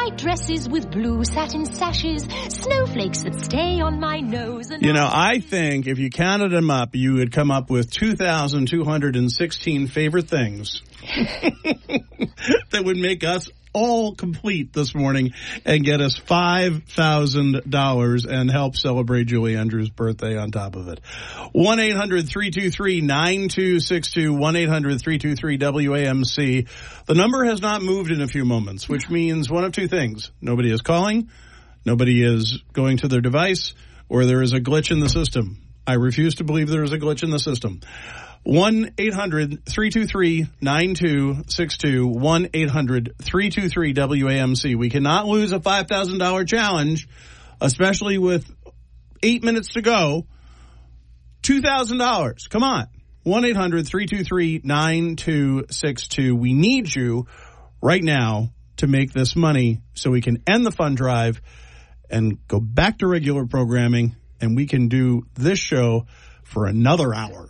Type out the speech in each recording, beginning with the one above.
white dresses with blue satin sashes, snowflakes that stay on my nose. And I think if you counted them up, you would come up with 2,216 favorite things that would make us all complete this morning and get us $5,000 and help celebrate Julie Andrews' birthday on top of it. 1-800-323-9262, 1-800-323-WAMC. The number has not moved in a few moments, which means one of two things. Nobody is calling, nobody is going to their device, or there is a glitch in the system. I refuse to believe there is a glitch in the system. 1-800-323-9262, 1-800-323-WAMC. We cannot lose a $5,000 challenge, especially with 8 minutes to go. $2,000. Come on. 1-800-323-9262. We need you right now to make this money so we can end the fund drive and go back to regular programming, and we can do this show for another hour.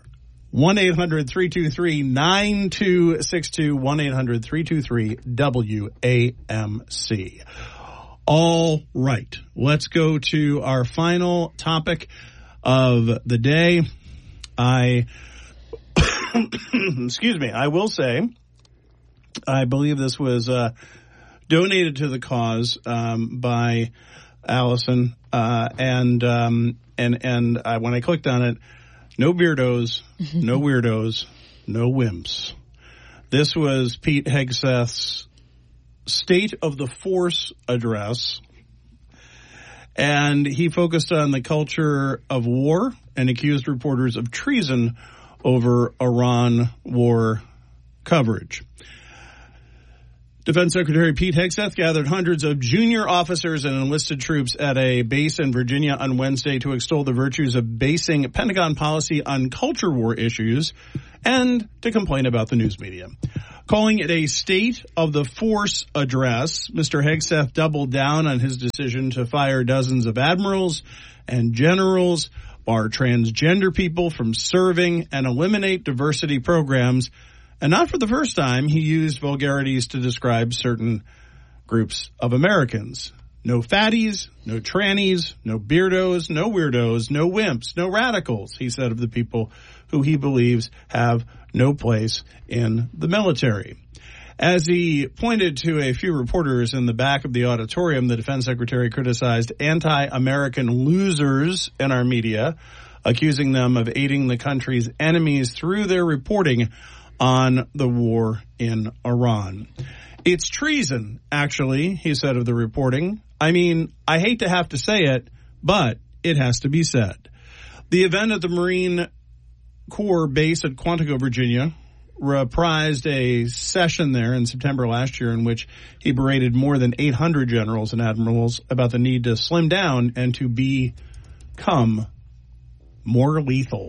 1-800-323-9262, 1-800-323-WAMC. All right, let's go to our final topic of the day. Excuse me, I will say, I believe this was donated to the cause by Allison, and when I clicked on it, no beardos, no weirdos, no wimps. This was Pete Hegseth's State of the Force address, and he focused on the culture of war and accused reporters of treason over Iran war coverage. Defense Secretary Pete Hegseth gathered hundreds of junior officers and enlisted troops at a base in Virginia on Wednesday to extol the virtues of basing Pentagon policy on culture war issues and to complain about the news media. Calling it a State of the Force address, Mr. Hegseth doubled down on his decision to fire dozens of admirals and generals, bar transgender people from serving, and eliminate diversity programs. And not for the first time, he used vulgarities to describe certain groups of Americans. No fatties, no trannies, no beardos, no weirdos, no wimps, no radicals, he said of the people who he believes have no place in the military. As he pointed to a few reporters in the back of the auditorium, the defense secretary criticized anti-American losers in our media, accusing them of aiding the country's enemies through their reporting on the war in Iran. It's treason, actually, he said of the reporting. I mean, I hate to have to say it, but it has to be said. The event at the Marine Corps base at Quantico, Virginia, reprised a session there in September last year in which he berated more than 800 generals and admirals about the need to slim down and to become more lethal.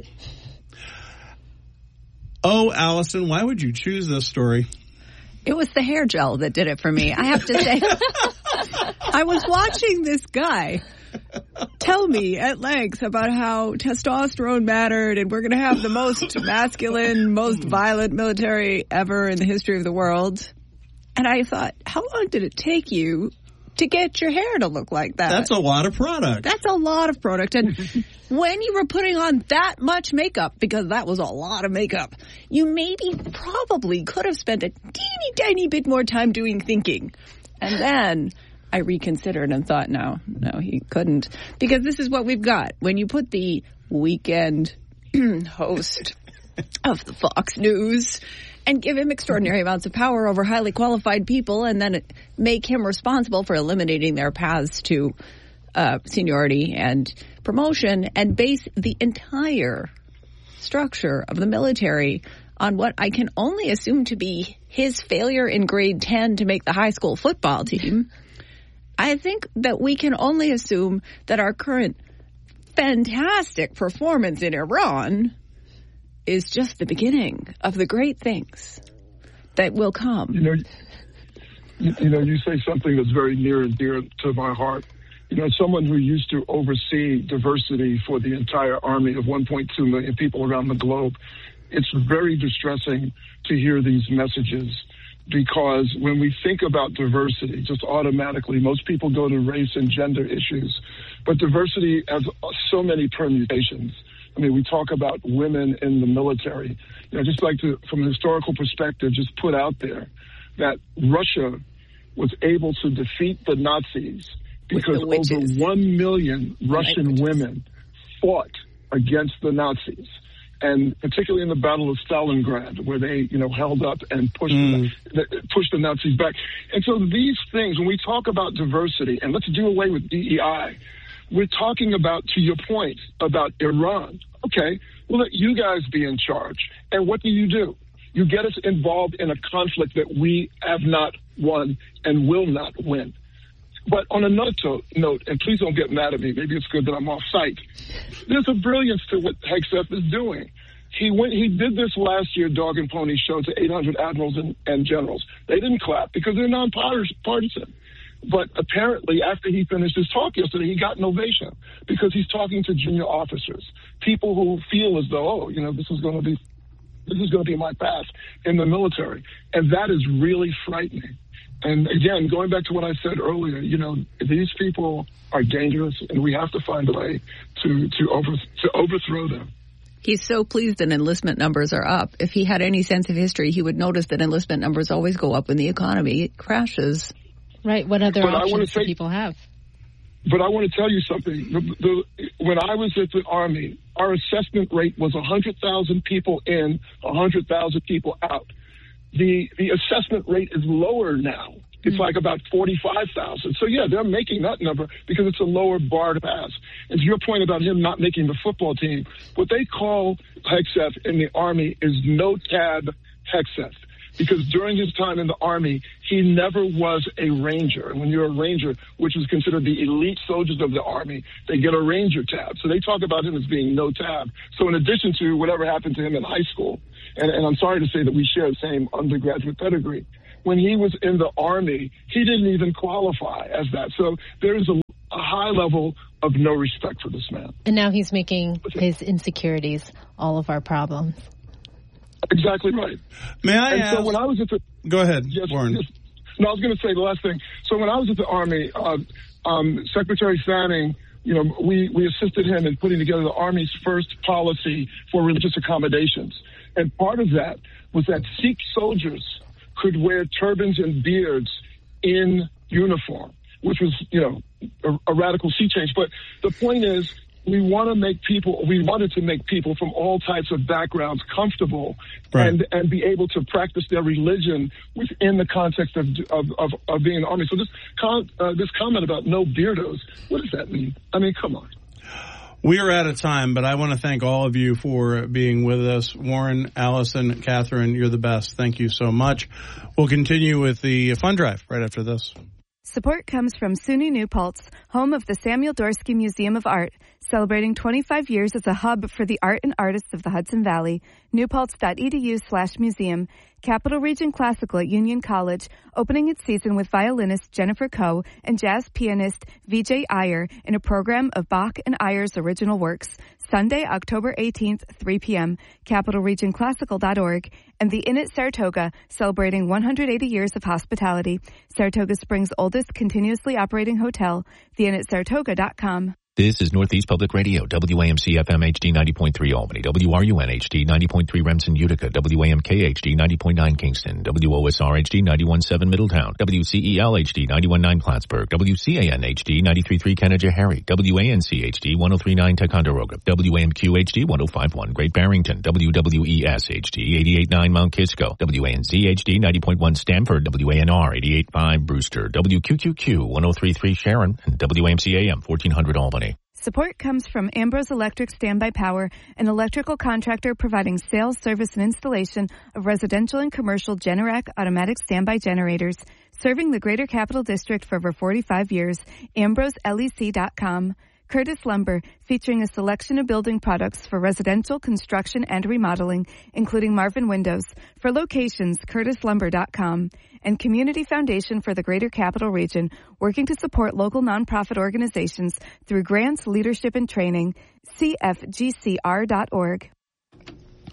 Oh, Allison, why would you choose this story? It was the hair gel that did it for me. I have to say, I was watching this guy tell me at length about how testosterone mattered and we're going to have the most masculine, most violent military ever in the history of the world. And I thought, how long did it take you to get your hair to look like that? That's a lot of product. That's a lot of product. And when you were putting on that much makeup, because that was a lot of makeup, you probably could have spent a teeny tiny bit more time doing thinking. And then I reconsidered and thought, no, he couldn't. Because this is what we've got. When you put the weekend host of the Fox News and give him extraordinary amounts of power over highly qualified people and then make him responsible for eliminating their paths to seniority and promotion and base the entire structure of the military on what I can only assume to be his failure in grade 10 to make the high school football team. I think that we can only assume that our current fantastic performance in Iran is just the beginning of the great things that will come. You say something that's very near and dear to my heart. Someone who used to oversee diversity for the entire army of 1.2 million people around the globe, it's very distressing to hear these messages because when we think about diversity, just automatically, most people go to race and gender issues. But diversity has so many permutations. I mean, we talk about women in the military. You know, just like to, from a historical perspective, just put out there that Russia was able to defeat the Nazis because over 1 million Russian women fought against the Nazis. And particularly in the Battle of Stalingrad, where they, held up and pushed the Nazis back. And so these things, when we talk about diversity, and let's do away with DEI, we're talking about, to your point, about Iran. Okay, we'll let you guys be in charge. And what do? You get us involved in a conflict that we have not won and will not win. But on another note, and please don't get mad at me, maybe it's good that I'm off site, there's a brilliance to what Hegseth is doing. He did this last year, Dog and Pony Show, to 800 admirals and generals. They didn't clap because they're nonpartisan. But apparently, after he finished his talk yesterday, he got an ovation because he's talking to junior officers, people who feel as though, this is going to be my path in the military. And that is really frightening. And again, going back to what I said earlier, these people are dangerous, and we have to find a way to overthrow them. He's so pleased that enlistment numbers are up. If he had any sense of history, he would notice that enlistment numbers always go up when the economy crashes. Right. What other options do people have? But I want to tell you something. When I was at the Army, our assessment rate was 100,000 people in, 100,000 people out. The assessment rate is lower now. It's like about 45,000. So, yeah, they're making that number because it's a lower bar to pass. And to your point about him not making the football team, what they call Hegseth in the Army is no-tab Hegseth. Because during his time in the Army, he never was a Ranger. And when you're a Ranger, which is considered the elite soldiers of the Army, they get a Ranger tab. So they talk about him as being no tab. So in addition to whatever happened to him in high school, and I'm sorry to say that we share the same undergraduate pedigree, when he was in the Army, he didn't even qualify as that. So there's a high level of no respect for this man. And now he's making his insecurities all of our problems. Exactly right. May I ask? So when I was at the... Go ahead, yes, Warren. Yes. No, I was going to say the last thing. So when I was at the Army, Secretary Fanning, we assisted him in putting together the Army's first policy for religious accommodations. And part of that was that Sikh soldiers could wear turbans and beards in uniform, which was, a radical sea change. But the point is, we wanted to make people from all types of backgrounds comfortable, right, and be able to practice their religion within the context of being in the Army. So this comment about no beardos, what does that mean? I mean, come on. We are out of time, but I want to thank all of you for being with us. Warren, Allison, Catherine, you're the best. Thank you so much. We'll continue with the fund drive right after this. Support comes from SUNY New Paltz, home of the Samuel Dorsky Museum of Art, celebrating 25 years as a hub for the art and artists of the Hudson Valley. newpaltz.edu/museum. Capital Region Classical at Union College, opening its season with violinist Jennifer Coe and jazz pianist Vijay Iyer in a program of Bach and Iyer's original works. Sunday, October 18th, 3 p.m., capitalregionclassical.org, and the Inn at Saratoga, celebrating 180 years of hospitality. Saratoga Springs' oldest continuously operating hotel, theinnatsaratoga.com. This is Northeast Public Radio, WAMC FM HD 90.3 Albany, WRUN HD 90.3 Remsen Utica, WAMK HD 90.9 Kingston, WOSR HD 91.7 Middletown, WCEL HD 91.9 Plattsburgh, WCAN HD 93.3 Canajoharie, WANC HD 103.9 Ticonderoga, WAMQ HD 105.1 Great Barrington, WWES HD 88.9 Mount Kisco, WANZ HD 90.1 Stamford, WANR 88.5 Brewster, WQQQ 103.3 Sharon, and WAMC AM 1400 Albany. Support comes from Ambrose Electric Standby Power, an electrical contractor providing sales, service, and installation of residential and commercial Generac automatic standby generators. Serving the Greater Capital District for over 45 years, AmbroseLEC.com. Curtis Lumber, featuring a selection of building products for residential construction and remodeling, including Marvin Windows. For locations, CurtisLumber.com. And Community Foundation for the Greater Capital Region, working to support local nonprofit organizations through grants, leadership, and training. CFGCR.org.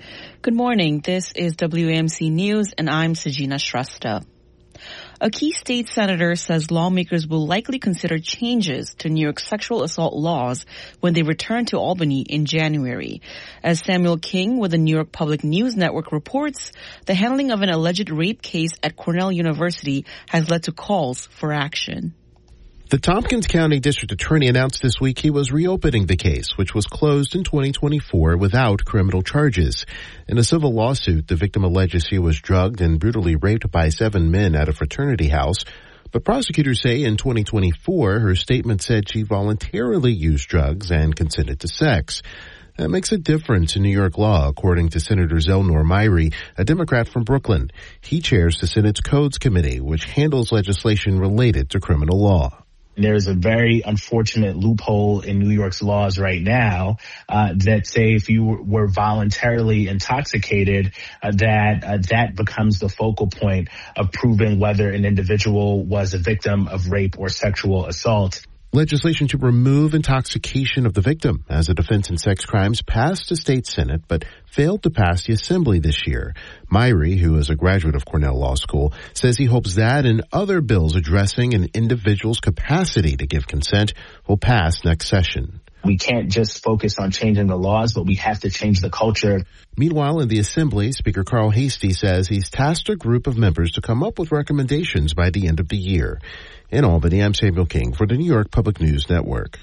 Good morning. This is WAMC News, and I'm Sajina Shrestha. A key state senator says lawmakers will likely consider changes to New York sexual assault laws when they return to Albany in January. As Samuel King with the New York Public News Network reports, the handling of an alleged rape case at Cornell University has led to calls for action. The Tompkins County District Attorney announced this week he was reopening the case, which was closed in 2024 without criminal charges. In a civil lawsuit, the victim alleges she was drugged and brutally raped by 7 men at a fraternity house. But prosecutors say in 2024, her statement said she voluntarily used drugs and consented to sex. That makes a difference in New York law, according to Senator Zelnor Myrie, a Democrat from Brooklyn. He chairs the Senate's Codes Committee, which handles legislation related to criminal law. There's a very unfortunate loophole in New York's laws right now that say if you were voluntarily intoxicated, that becomes the focal point of proving whether an individual was a victim of rape or sexual assault. Legislation to remove intoxication of the victim as a defense in sex crimes passed the state Senate, but failed to pass the Assembly this year. Myrie, who is a graduate of Cornell Law School, says he hopes that and other bills addressing an individual's capacity to give consent will pass next session. We can't just focus on changing the laws, but we have to change the culture. Meanwhile, in the Assembly, Speaker Carl Hastie says he's tasked a group of members to come up with recommendations by the end of the year. In Albany, I'm Samuel King for the New York Public News Network.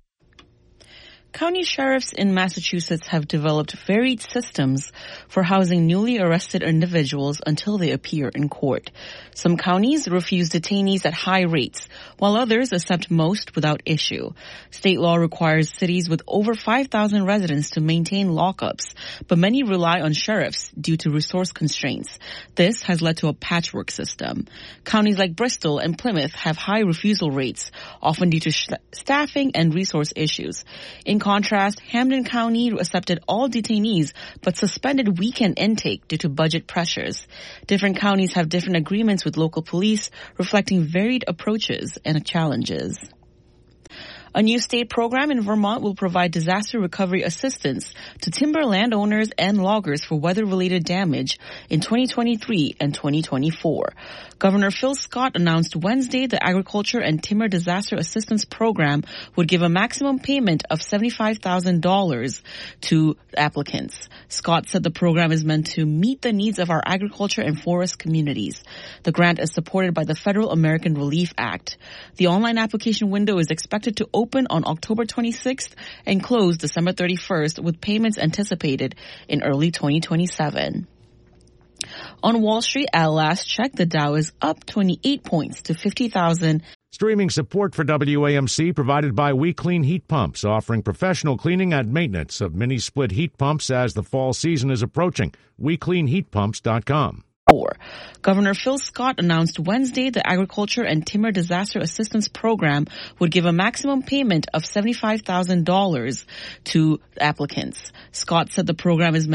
County sheriffs in Massachusetts have developed varied systems for housing newly arrested individuals until they appear in court. Some counties refuse detainees at high rates, while others accept most without issue. State law requires cities with over 5,000 residents to maintain lockups, but many rely on sheriffs due to resource constraints. This has led to a patchwork system. Counties like Bristol and Plymouth have high refusal rates, often due to staffing and resource issues. In contrast, Hampden County accepted all detainees but suspended weekend intake due to budget pressures. Different counties have different agreements with local police, reflecting varied approaches and challenges. A new state program in Vermont will provide disaster recovery assistance to timber landowners and loggers for weather-related damage in 2023 and 2024. Governor Phil Scott announced Wednesday the Agriculture and Timber Disaster Assistance Program would give a maximum payment of $75,000 to applicants. Scott said the program is meant to meet the needs of our agriculture and forest communities. The grant is supported by the Federal American Relief Act. The online application window is expected to open on October 26th and close December 31st, with payments anticipated in early 2027. On Wall Street, at last check, the Dow is up 28 points to 50,000. Streaming support for WAMC provided by We Clean Heat Pumps, offering professional cleaning and maintenance of mini-split heat pumps as the fall season is approaching. WeCleanHeatPumps.com. Governor Phil Scott announced Wednesday the Agriculture and Timber Disaster Assistance Program would give a maximum payment of $75,000 to applicants. Scott said the program is meant